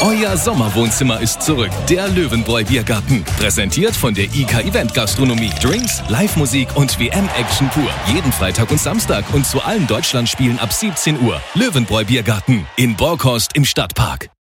Euer Sommerwohnzimmer ist zurück. Der Löwenbräu Biergarten. Präsentiert von der IK Event Gastronomie. Drinks, Live-Musik und WM-Action pur. Jeden Freitag und Samstag und zu allen Deutschlandspielen ab 17 Uhr. Löwenbräu Biergarten in Borkhorst im Stadtpark.